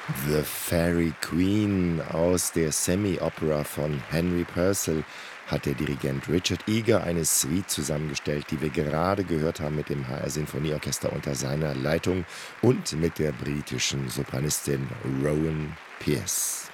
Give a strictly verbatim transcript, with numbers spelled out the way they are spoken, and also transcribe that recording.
The Fairy Queen aus der Semi-Opera von Henry Purcell hat der Dirigent Richard Eager eine Suite zusammengestellt, die wir gerade gehört haben mit dem H R Sinfonieorchester unter seiner Leitung und mit der britischen Sopranistin Rowan Pierce.